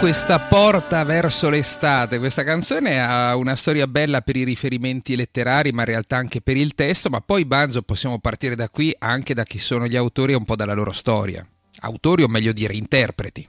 questa porta verso l'estate. Questa canzone ha una storia bella per i riferimenti letterari, ma in realtà anche per il testo, ma poi Banzo possiamo partire da qui anche da chi sono gli autori e un po' dalla loro storia. Autori o meglio dire interpreti.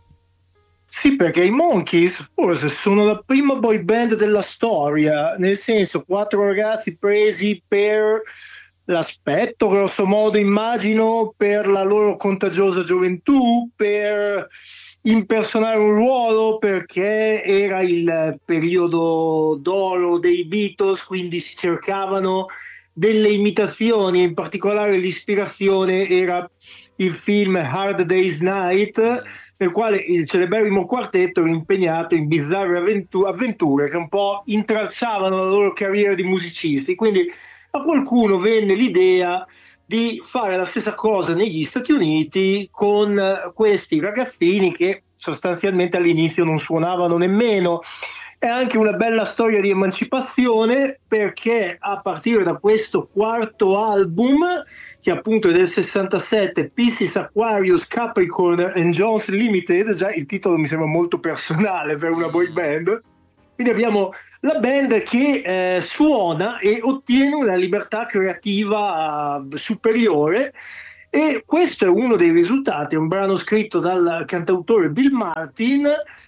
Sì, perché i Monkees forse sono la prima boy band della storia, nel senso 4 ragazzi presi per l'aspetto, grosso modo immagino, per la loro contagiosa gioventù, per impersonare un ruolo, perché era il periodo d'oro dei Beatles, quindi si cercavano delle imitazioni, in particolare l'ispirazione era il film Hard Day's Night, nel quale il celeberrimo quartetto era impegnato in bizzarre avventure che un po' intralciavano la loro carriera di musicisti. Quindi a qualcuno venne l'idea di fare la stessa cosa negli Stati Uniti con questi ragazzini che sostanzialmente all'inizio non suonavano nemmeno. È anche una bella storia di emancipazione, perché a partire da questo quarto album, che appunto è del 67, Pisces, Aquarius, Capricorn and Jones Limited, già il titolo mi sembra molto personale per una boy band, quindi abbiamo la band che suona e ottiene una libertà creativa superiore, e questo è uno dei risultati. È un brano scritto dal cantautore Bill Martin,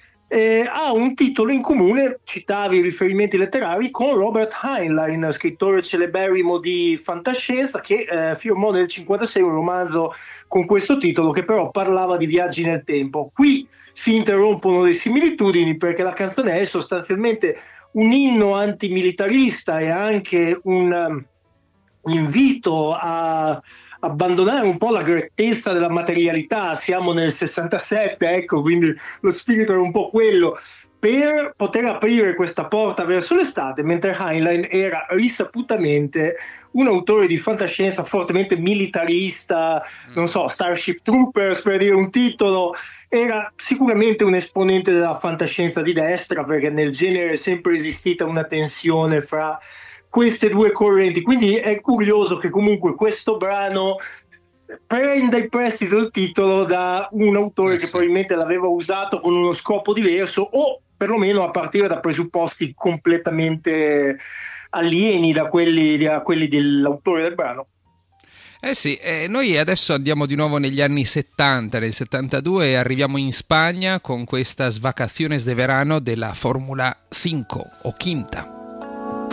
ha un titolo in comune, citavi i riferimenti letterari, con Robert Heinlein, scrittore celeberrimo di fantascienza, che firmò nel 1956 un romanzo con questo titolo, che però parlava di viaggi nel tempo. Qui si interrompono le similitudini, perché la canzone è sostanzialmente un inno antimilitarista e anche un invito a abbandonare un po' la grettezza della materialità. Siamo nel 67, ecco, quindi lo spirito era un po' quello, per poter aprire questa porta verso l'estate, mentre Heinlein era risaputamente un autore di fantascienza fortemente militarista, non so, Starship Troopers per dire un titolo. Era sicuramente un esponente della fantascienza di destra, perché nel genere è sempre esistita una tensione fra queste due correnti. Quindi è curioso che comunque questo brano prenda in prestito il titolo da un autore che probabilmente l'aveva usato con uno scopo diverso, o perlomeno a partire da presupposti completamente alieni da quelli dell'autore del brano. Sì, noi adesso andiamo di nuovo negli anni 70, nel 72, e arriviamo in Spagna con questa Vacaciones de Verano della Formula 5 o Quinta.